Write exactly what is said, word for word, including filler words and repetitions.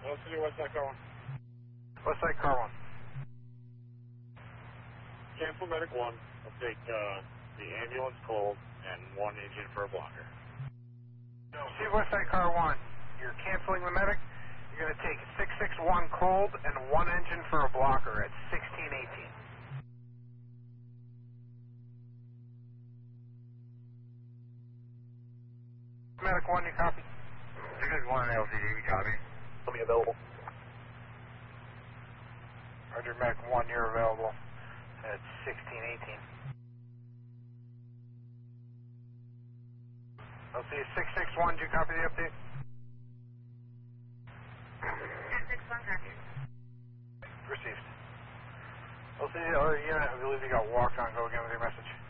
Let's see what's that going. West Side Car one. Cancel Medic one. I'll take uh, the ambulance cold and one engine for a blocker. See West Side Car one. You're canceling the medic. You're going to take six six one cold and one engine for a blocker at sixteen eighteen. Medic one, you copy? six six one L C D, we copy. Will be available. Roger, Medic one, you're available at sixteen eighteen. L C six six one, do you copy the update? six six one, copy. Received. L C, other unit, I believe you got walked on. Go again with your message.